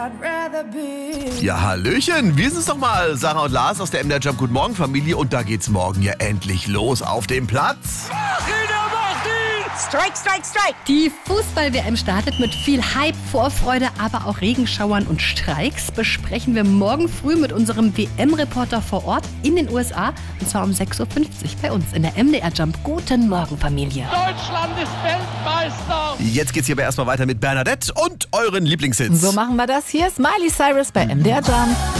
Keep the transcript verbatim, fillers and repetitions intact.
Ja, Hallöchen, wir sind's doch mal, Sarah und Lars aus der M D R Jump Guten Morgen Familie und da geht's morgen ja endlich los auf dem Platz. Strike, strike, strike! Die Fußball-W M startet mit viel Hype, Vorfreude, aber auch Regenschauern und Streiks. Besprechen wir morgen früh mit unserem W M-Reporter vor Ort in den U S A. Und zwar um sechs Uhr fünfzig bei uns in der M D R Jump. Guten Morgen, Familie. Deutschland ist Weltmeister! Jetzt geht's hier aber erstmal weiter mit Bernadette und euren Lieblingshits. So machen wir das. Hier ist Miley Cyrus bei M D R Jump.